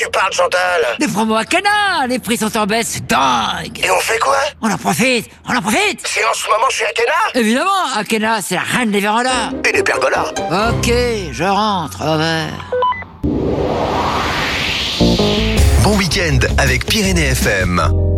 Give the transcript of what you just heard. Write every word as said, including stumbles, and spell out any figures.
tu parles, Chantal? Des promos à Cana, les prix sont en baisse, c'est dingue. Et on fait quoi? On en profite, on en profite. C'est en ce moment chez Akena? Évidemment, Akena, c'est la reine des vérandas. Et des pergolas? Ok, je rentre, over. Bon week-end avec Pyrénées F M.